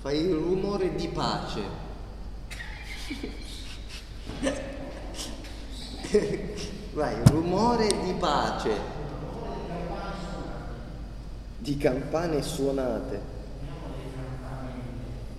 Fai il rumore di pace. Vai, rumore di pace. Di campane suonate.